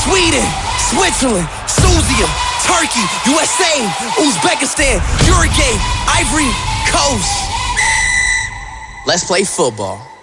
Sweden, Switzerland, Susia, Turkey, USA, Uzbekistan, Uruguay, Ivory Coast. Let's play football.